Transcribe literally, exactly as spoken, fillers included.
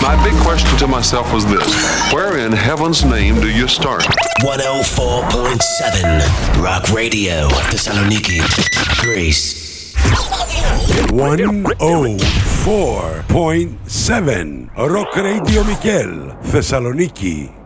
My big question to myself was this: where in heaven's name do you start? one oh four point seven Rock Radio, Thessaloniki, Greece. one oh four point seven Rock Radio Mikel, Thessaloniki.